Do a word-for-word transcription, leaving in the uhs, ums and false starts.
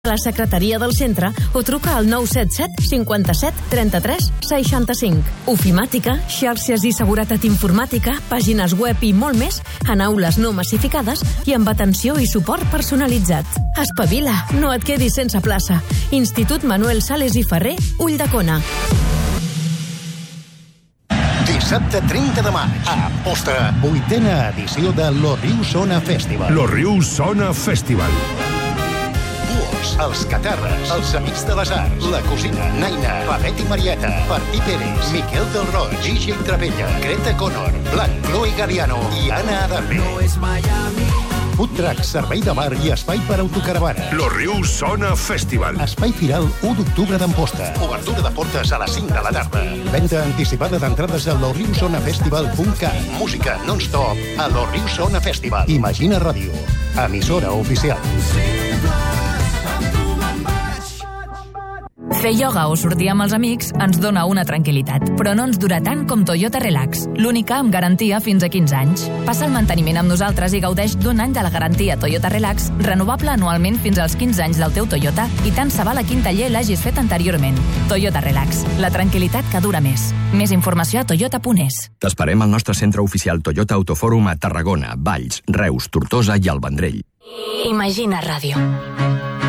a la secretaria del centre o truca al nou set set cinquanta-set trenta-tres seixanta-cinc. Ofimàtica, xarxes i seguretat informàtica, pàgines web i molt més en aules no massificades i amb atenció i suport personalitzat. Espavila, no et quedis sense plaça. Institut Manuel Sales i Ferrer, Ulldecona. Dissabte trenta de maig, a Amposta, vuitena edició de Lo Riu Sona Festival. Lo Riu Sona Festival. Buos, els Catarres, els Amics de les Arts, la Cosina, Naina, Pavet i Marieta, Martí Pérez, Miquel del Roig, Gigi Trapella, Greta Connor, Blanc, Chloe Galiano i Anna Adarve. No és Miami. Food truck, servei de bar i espai per autocaravana. Lo Riu Sona Festival. Espai Firal, u d'octubre d'Amposta. Obertura de portes a les cinc de la tarda. Venda anticipada d'entrades a loriusonafestival punt cat. Música non-stop a Lo Riu Sona Festival. Imagina Ràdio, emissora oficial. Fer ioga o sortir amb els amics ens dona una tranquil·litat, però no ens dura tant com Toyota Relax, l'única amb garantia fins a quinze anys. Passa el manteniment amb nosaltres i gaudeix d'un any de la garantia Toyota Relax, renovable anualment fins als quinze anys del teu Toyota, i tant se val a quin taller l'hagis fet anteriorment. Toyota Relax, la tranquil·litat que dura més. Més informació a toyota punt es. T'esperem al nostre centre oficial Toyota Autofòrum a Tarragona, Valls, Reus, Tortosa i el Vendrell. Imagina Ràdio.